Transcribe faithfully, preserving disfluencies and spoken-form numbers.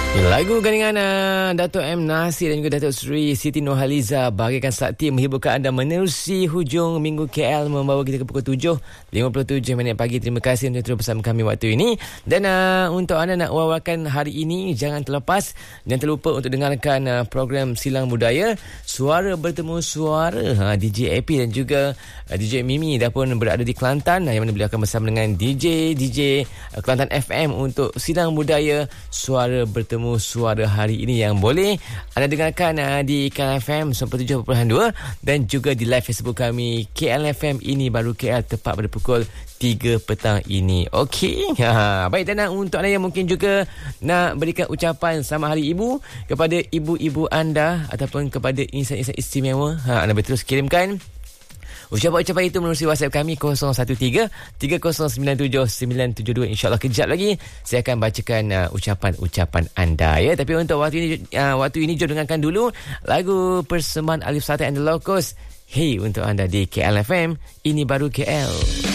Lagu gandingan uh, Datuk M. Nasir dan juga Datuk Seri Siti Nurhaliza bagaikan sakti menghiburkan anda menerusi hujung minggu K L, membawa kita ke pukul tujuh lima puluh tujuh minit pagi. Terima kasih untuk terus bersama kami waktu ini. Dan uh, untuk anda nak wawakan hari ini, jangan terlepas, jangan terlupa untuk dengarkan uh, program Silang Budaya Suara Bertemu Suara. ha, D J A P dan juga uh, D J Mimi dah pun berada di Kelantan, uh, yang mana beliau akan bersama dengan D J D J uh, Kelantan F M untuk Silang Budaya Suara Bertemu Suara hari ini, yang boleh anda dengarkan uh, di K L F M sembilan puluh tujuh perpuluhan dua dan juga di live Facebook kami K L F M Ini Baru K L tepat pada pukul tiga petang ini. Okey. Ha, baik, dan uh, untuk anda yang mungkin juga nak berikan ucapan selamat hari ibu kepada ibu-ibu anda ataupun kepada insan-insan istimewa, ha, anda boleh terus kirimkan ucapan-ucapan itu melalui WhatsApp kami kosong satu tiga tiga kosong sembilan tujuh sembilan tujuh dua. InsyaAllah kejap lagi saya akan bacakan uh, ucapan-ucapan anda, ya. Tapi untuk waktu ini uh, waktu ini jom dengarkan dulu lagu persembahan Alif Sata and the Locos. Hey, untuk anda di K L F M Ini Baru K L.